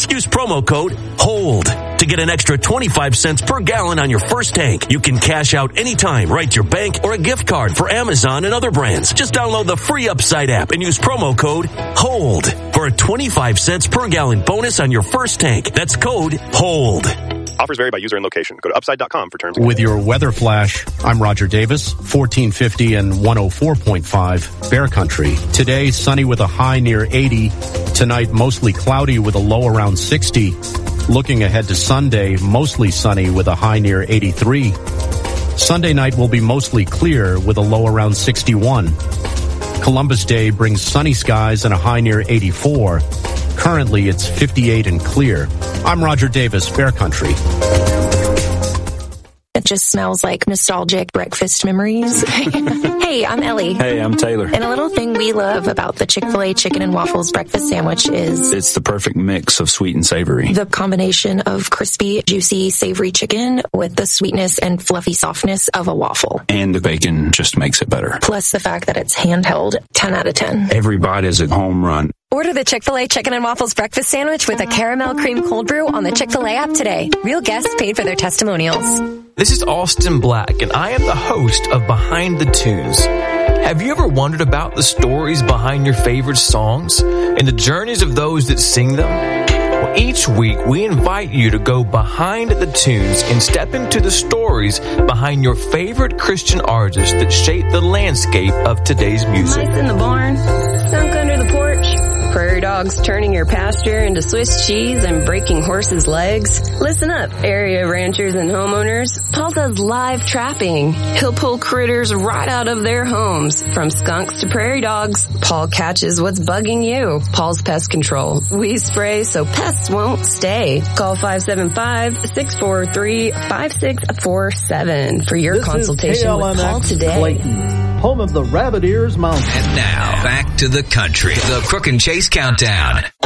Use promo code HOLD to get an extra 25 cents per gallon on your first tank. You can cash out anytime, right to your bank or a gift card for Amazon and other brands. Just download the free Upside app and use promo code HOLD for a 25 cents per gallon bonus on your first tank. That's code HOLD. Offers vary by user and location. Go to upside.com for terms. With your weather flash, I'm Roger Davis, 1450 and 104.5 Bear Country. Today, sunny with a high near 80. Tonight, mostly cloudy with a low around 60. Looking ahead to Sunday, mostly sunny with a high near 83. Sunday night will be mostly clear with a low around 61. Columbus Day brings sunny skies and a high near 84. Currently, it's 58 and clear. I'm Roger Davis, Bear Country. It just smells like nostalgic breakfast memories. Hey, I'm Ellie. Hey, I'm Taylor. And a little thing we love about the Chick-fil-A chicken and waffles breakfast sandwich is it's the perfect mix of sweet and savory. The combination of crispy, juicy, savory chicken with the sweetness and fluffy softness of a waffle. And the bacon just makes it better. Plus the fact that it's handheld, 10 out of 10. Every bite is a home run. Order the Chick-fil-A Chicken and Waffles Breakfast Sandwich with a caramel cream cold brew on the Chick-fil-A app today. Real guests paid for their testimonials. This is Austin Black, and I am the host of Behind the Tunes. Have you ever wondered about the stories behind your favorite songs and the journeys of those that sing them? Well, each week, we invite you to go behind the tunes and step into the stories behind your favorite Christian artists that shape the landscape of today's music. Mice in the barn, skunk under the porch, prairie dogs turning your pasture into Swiss cheese and breaking horses' legs. Listen up, area ranchers and homeowners. Paul does live trapping. He'll pull critters right out of their homes, from skunks to prairie dogs. Paul catches what's bugging you. Paul's Pest Control. We spray so pests won't stay. Call 575-643-5647 for your consultation with Paul today. Clayton, home of the Rabbit Ears Mountain. And now, back to the country. The Crook and Chase Countdown.